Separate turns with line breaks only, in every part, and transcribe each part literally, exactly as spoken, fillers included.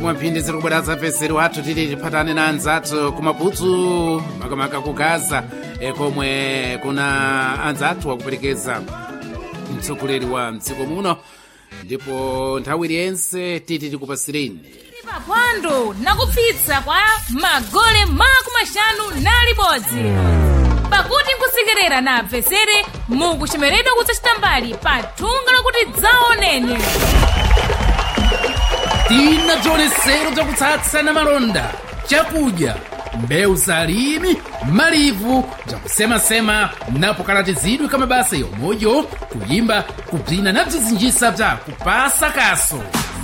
mwapinde ziri kubweretsa peseri wathu tili tiphatane na anzathu kumabutsu makamaka kugaza e komwe kuna anzathu wakuperekeza mtsogoleri wa mdziko muno ndipo nthawi iliyense titi tikupasireni
paphwando nakupsitsa kwa magole makumi ashanu na libodzi pakuti nkusekerera na apesere mukuchemeredwa kudzachita mbali pa thunga lokuti dzaoneni
tina bzionesero bzakutsatsana malonda chakudya mbewu zalimi malivu bzakusemasema napo kalatizidwe ka mabasa yomweyo kuyimba kubzina na bzizinjisa bza kupasa kaso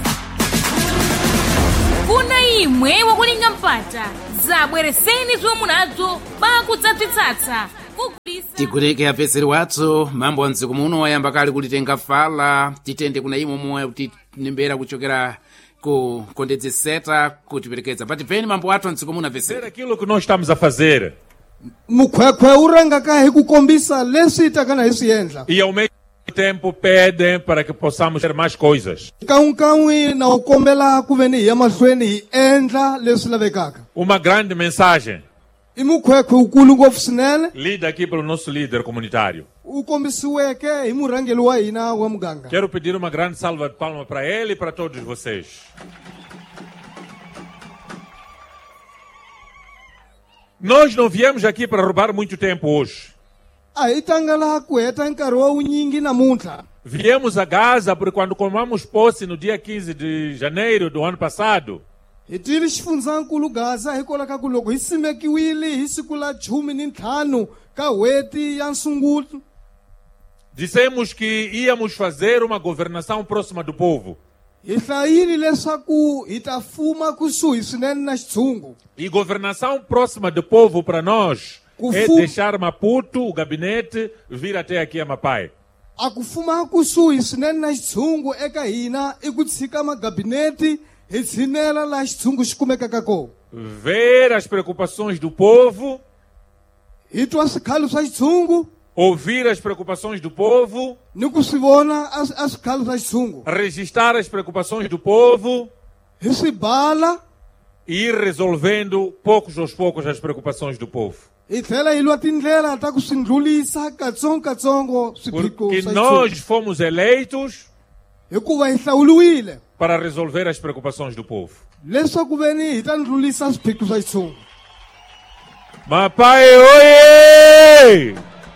kuna imwe wakulinga mpata zabwereseni zomwe munazo pakudzabzitsatsa
tikuleke apeseri wathu mambo wa mdziko muno wayamba kale kulitenga fala titende kuna imwe momwe kutimbera kuchokera ku kondedzeseta kutiperekeza patipeni mambo athu mdziko muno apeseri
aquilo que nós estamos a fazer
mukhwekhwe uranga kahi kukombisa leswi takana hi swi endla
e ao mesmo tempo pedem para que possamos ter mais coisas.
kan'wekan'we na u kombela ku veni hi ya mahlweni hi endla leswi lavekaka
Uma grande mensagem
i mukhwekhwe wukulu ngopfu swinene
lida aqui pelo nosso líder comunitário.
u kombisiweke hi murhangeli wa hina wa muganga
Quero pedir uma grande salva de palmas para ele e para todos vocês. Nós não viemos aqui para roubar muito tempo hoje.
a hi tanga laha ku heta nkarhi wa wunyingi namuntlha
Viemos a Gaza porque quando tomamos posse no dia quinze de janeiro do ano passado,
hi tile xifundzankulu gaza hikwalaho ka ku loko hi simekiwile hi siku la khume ni ntlhanu ka hweti ya nsungulo
dissemos que íamos fazer uma governação próxima do povo.
hi hlayile leswaku hi ta fuma kusuhi swinene na xitshungu
E governação próxima do povo para nós é
Kufu-
deixar Maputo, o gabinete, vir até aqui a Mapai.
a ku fuma kusuhi swinene na xitshungu eka hina i ku tshika magabineti hi tshinela laha xitshungu xi kumekaka kona
Ver as preocupações do povo,
hi twa swikhalo swa xitshungu
ouvir as preocupações do povo,
ni ku swi vona a a swikhalo swa xitshungu
registrar as preocupações do povo
hi swi bala
e ir resolvendo poucos aos poucos as preocupações do povo.
hi tlhela hi lwa tindlela ta ku swi ndlulisa katsongokatsongo swiphiqo
Porque
swa
nós
xitshungu
fomos eleitos
hikuva hi hlawuliwile
para resolver as preocupações do povo.
leswaku veni hi ta ndlulisa swiphiqo swa xitshungu
Mapai, oiê!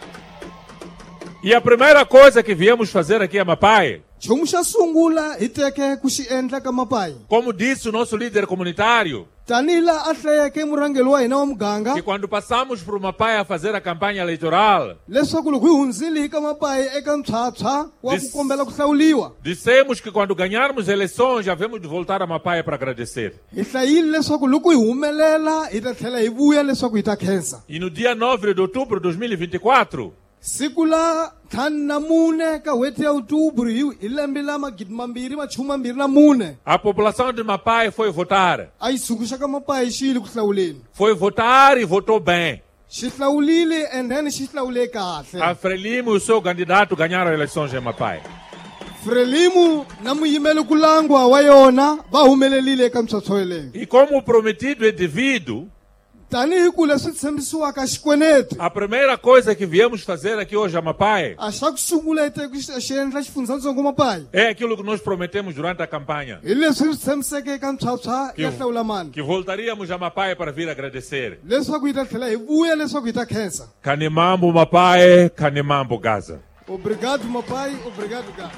E a primeira coisa que viemos fazer aqui a Mapai,
nchumu xa sungula hi teke ku xi endla ka mapai
como disse o nosso líder comunitário,
tanihi laha a hlayeke murhangeli wa hina wa muganga
que quando passamos por Mapai a fazer a campanha eleitoral,
leswaku loko hi hundzile hi ka mapai eka ntshwatshwa wa ku
This-
kombela ku hlawuliwa
dissemos que quando ganharmos eleições, havemos de voltar a Mapai para agradecer.
hi hlayile leswaku loko hi humelela hi ta tlhela hi vuya leswaku hi ta khensa
E no dia nove de outubro de dois mil e vinte e quatro,
siku la ntlhanu na mune ka hweti ya outubro hi hi lembe la magidi mambirhi machumu mambirhi na mune
a população de Mapai foi votar.
a xitshungu xa ka mapai xi yile ku hlawuleni
Foi votar e votou bem.
xi hlawulile and then xi hlawule kahle
A Frelimo e o seu candidato ganharam eleições em Mapai.
frelimu na muyimeli ku langwa wa yona va humelelile eka ntshwathso yeleyo
E como o prometido é devido,
tanihi ku leswi tshembisiwaka xikweneti
a primeira coisa que viemos fazer aqui hoje a Mapai
a xa ku sungula hi teke xi endla xifundzatsongo mapai
é aquilo que nós prometemos durante a campanha.
hi leswi swi tshembiseke eka ntshwatshwa ya
Que-
hlawula mani
Que voltaríamos a Mapai para vir agradecer.
leswaku hi ta tlhela hi vuya leswaku hi ta khensa
Canimambo Mapai, Canimambo Gaza.
obrigado mapai obrigado gaza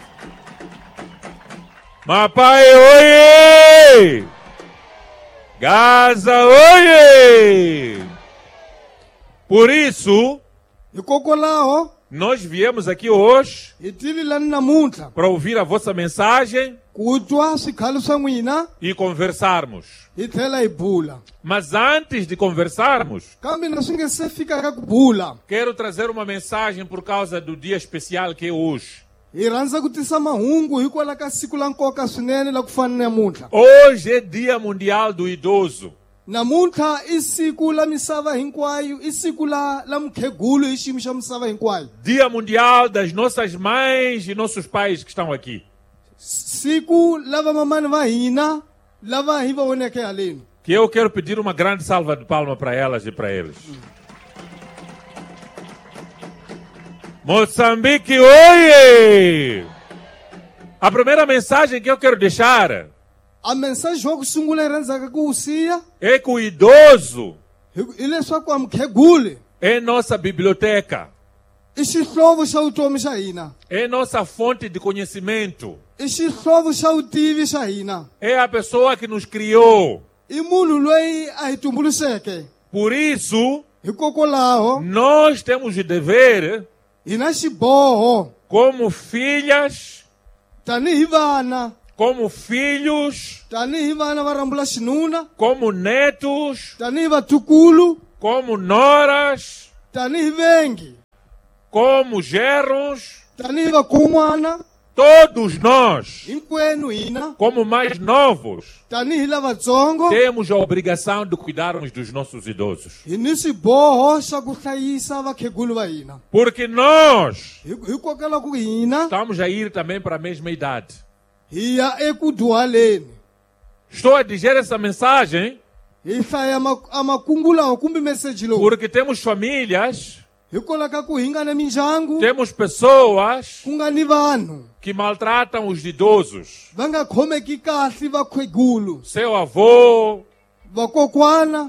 Mapai, oiê! Gaza, oiê! Por isso,
hikokwalaho
nós viemos aqui hoje
hi tile lani namuntlha
para ouvir a vossa mensagem
ku twa swikhalo swa n'wina
e conversarmos.
hi tlhela hi bula
Mas antes de conversarmos,
kambe na swi nge se fika ka ku bula
quero trazer uma mensagem por causa do dia especial que é hoje.
hi rhandza ku tisa mahungu hikwalaho ka siku la nkoka swinene la ku fana na namuntlha
Hoje é Dia Mundial do Idoso.
namuntlha i siku la misava hinkwayo i siku la la mukhegulu hi xiyimo xa misava hinkwayo
Dia Mundial das nossas mães e nossos pais que estão aqui.
siku la vamamani va hina lava hi va voneke haleni.
que eu quero pedir uma grande salva de palmas para elas e para eles. Moçambique, oie! A primeira mensagem que eu quero deixar
A mensagem yo ku sungula yi rhandzaka ku wu siya
é que o idoso
hi hi leswaku a mukheguli
é nossa biblioteca,
i xihlovo xa vutomi xa hina,
é nossa fonte de conhecimento,
i xihlovo xa vutivi xa hina,
é a pessoa que nos criou.
i munhu loyi a hi tumbuluxeke.
Por isso,
Hikokwalaho
nós temos o dever,
hi na xiboho
como filhas,
tanihi vana,
como filhos,
tanihi vana va rambula xinuna,
como netos,
tanihi vatukulu,
como noras,
tanihi vengi,
como gerros,
tanihi vakun'wana,
todos nós,
hinkwenu hina,
como mais novos,
tanihi lavatsongo,
temos a obrigação de cuidarmos dos nossos idosos.
hi ni swiboho xa ku hlayisa vakhegulu va hina.
Porque nós
Hi- hikokwalaho ku hina
estamos a ir também para a mesma idade.
hi ya eku dyuhaleni,
Estou a dizer essa mensagem
hi hlaya ma- a makungu lawa kumbe meseji lowu
porque temos famílias,
hikwalaho ka ku hi nga na mindyangu
temos pessoas
ku nga ni vanhu
que maltratam os idosos.
va nga khomeki kahle vakhegulu,
Seu avô,
vakokwana.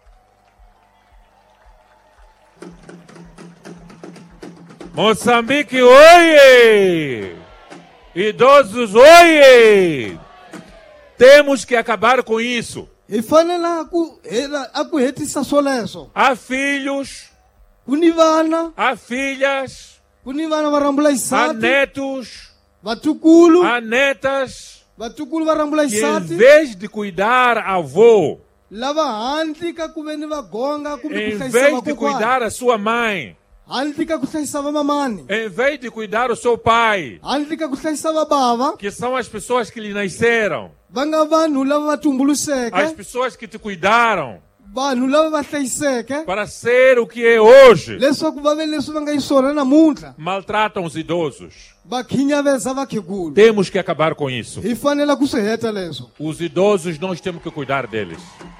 Moçambique, oie! Idosos, oie! Temos que acabar com isso.
Hi fanela ku hela a ku hetisa swoleswo.
Há filhos,
Ku ni vana,
há filhas,
ku ni vana va rambula
há
xisati,
netos,
vatukulu,
há netas,
vatukulu va rambula
que em
xisati,
vez de cuidar avô,
lava handle ka ku veni va gonga kumbe ku
em
hlayisa
vez de
vakokwana,
cuidar a sua mãe,
handle ka ku hlayisa vamamani,
em vez de cuidar o seu pai,
handle ka ku hlayisa vabava,
que são as pessoas que lhe nasceram,
va nga vanhu lava va
as
tumbuluxeke,
pessoas que te cuidaram
vanhu lava va hlayiseke,
para ser o que é hoje,
leswaku va ve leswi va nga yi swona namuntlha,
maltratam os idosos.
va khinyaveza vakhegulu.
Temos que acabar com isso.
Hi fanela ku swi heta leswo.
Os idosos, nós temos que cuidar deles.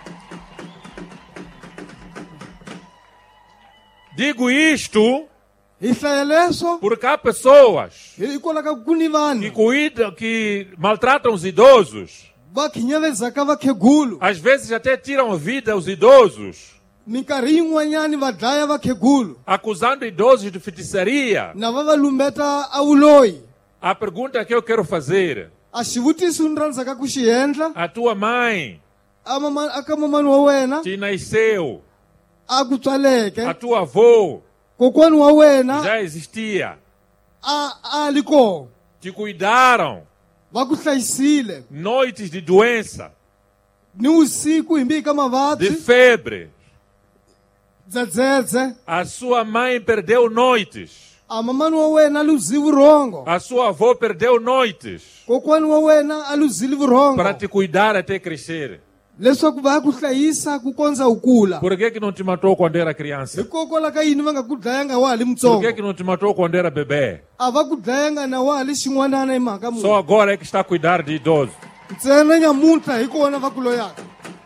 Digo isto
Hi hlaya leswo
porque há pessoas
hikwalaho ka ku ni
que
vanhu
cuidam, que maltratam os idosos.
va khinyavezaka vakhegulu,
Às vezes até tiram a vida aos idosos,
minkarhi yin'wanyani va dlaya vakhegulu
acusando idosos de feitiçaria.
na va va lumbeta a vuloyi.
A pergunta que eu quero fazer:
A xivutiso ni rhandzaka ku xi endla
a tua mãe
a mama- aka mamani wa wena
te nasceu,
a ku tswaleke,
a tua avô
kokwani wa wena
já existia,
a a ali koho,
te cuidaram
va ku hlayisile
noites de doença,
ni vusiku hi mbihi ka
de
mavabyi,
febre.
dzedzedze.
A sua mãe perdeu noites,
A mamani wa wena a luzi vurhongo,
a sua avó perdeu noites
kokwani wa wena a luzile vurhongo,
para te cuidar até crescer.
leswaku va ya ku hlayisa ku kondza u kula.
Por que que não te matou quando era criança?
Hikokwalaho ka yini va nga ku dlayanga wa ha ri
Por
mutsongo?
que que não te matou quando era bebê?
A va ku dlayanga na wa ha ri xin'wanana hi mhaka
Só
munhu.
agora é que está a cuidar de idosos.
Ntsena nyamuntlha hi kona va ku loyaka.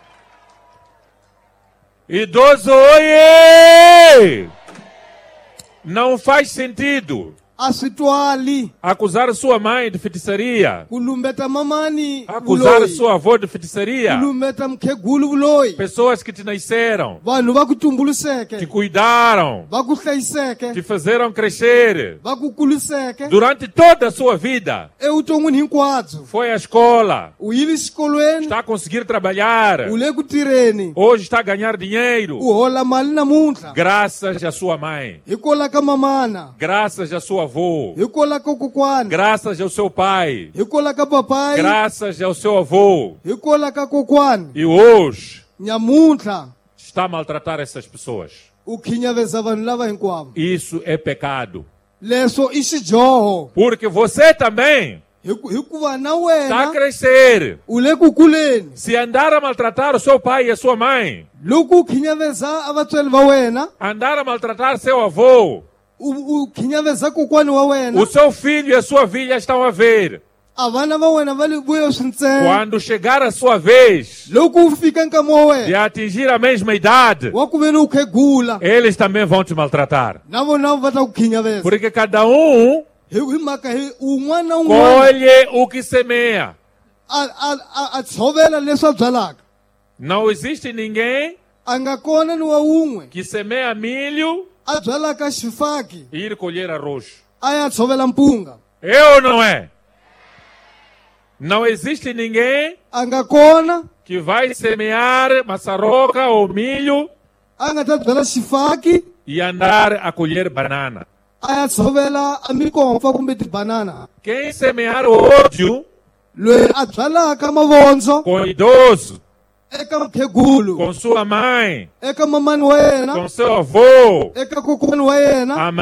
Idoso, oie! Não faz sentido
A swi twali
acusar sua mãe de feitiçaria,
ku lumbeta mamani
acusar
vuloyi,
sua avó de
ku
feitiçaria.
lumbeta mukhegulu vuloyi.
Pessoas que te nasceram,
Vanhu va ku
te
tumbuluxeke,
cuidaram,
va ku hlayiseke,
te fizeram crescer
va ku kuliseke
durante toda a sua vida.
evuton'wini hinkwabyo.
Foi à escola,
U yile xikolweni,
está a conseguir trabalhar,
u le ku tirheni,
hoje está a ganhar dinheiro,
u hola mali namuntlha
graças à sua mãe,
hikwalaho ka mamana,
graças à sua avó,
hikwalaho ka kokwani,
graças ao seu pai,
hikwalaho ka papai,
graças ao seu avô.
hikwalaho ka kokwani.
E hoje
Nyamuntlha
está a maltratar essas pessoas.
u khinyaveza vanhu lava hinkwavo.
Isso é pecado.
Leswo i xidyoho,
Porque você também
Hiku- hikuva na
está a
wena
crescer.
u le ku kuleni.
Se andar a maltratar o seu pai e a sua mãe,
Loko u khinyaveza a vatswari va wena,
andar a maltratar seu avô,
u u khinyaveza kokwani wa wena,
o seu filho e a sua filha estão a ver.
a vana va wena va le vuyo swi ntsena
quando chegar a sua vez
loko u fika nkama wa
de
wena
atingir a mesma idade,
wa ku veni u khegula
eles também vão te maltratar.
na vona va ta ku khinyaveza
Porque cada um
hi hi mhaka hi un'wana na un'wana
colhe o que semeia.
a a a- a tshovela leswi a byalaka
Não existe ninguém
a nga kona ni wa un'we
que semeia milho
a byalaka xifaki
e ir colher arroz.
a ya tshovela mpunga
É ou não é? Não existe ninguém
a nga kona
que vai semear maçaroca ou milho
a nga ta byala xifaki
e andar a colher banana.
a ya tshovela a mikompfa kumbe tibanana
Quem semear o ódio
loyi a byalaka mavondzo
com o idoso,
eka mukhegulu
com sua mãe,
eka mamani wa yena
com seu avô,
eka kokwana wa yena
a